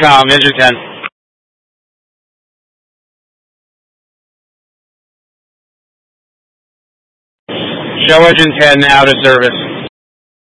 Intercom, engine 10. Show engine 10 out of service.